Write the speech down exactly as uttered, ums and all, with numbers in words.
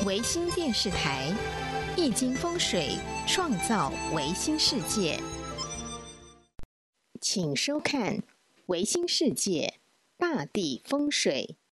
维新电视台易经风水创造维新世界，请收看维新世界大地风水。